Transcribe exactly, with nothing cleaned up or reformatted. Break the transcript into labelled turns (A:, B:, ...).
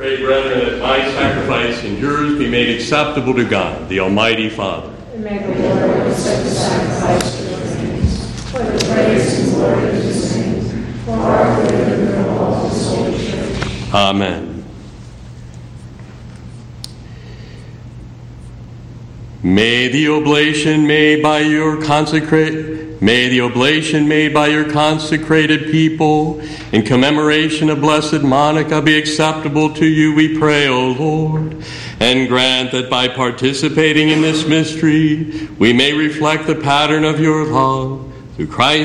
A: Pray, brethren, that my sacrifice and yours be made acceptable to God, the Almighty Father.
B: And may the Lord accept the sacrifice of your hands, for the praise and glory of his name, for our good and the good of all his holy church.
A: Amen. May the oblation made by your consecrate, may the oblation made by your consecrated people in commemoration of Blessed Monica be acceptable to you, we pray, O Lord, and grant that by participating in this mystery we may reflect the pattern of your love through Christ